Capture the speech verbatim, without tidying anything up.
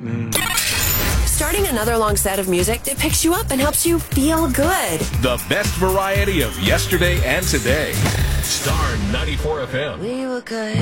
Starting another long set of music that picks you up and helps you feel good. The best variety of yesterday and today. Star ninety-four F M. We were good.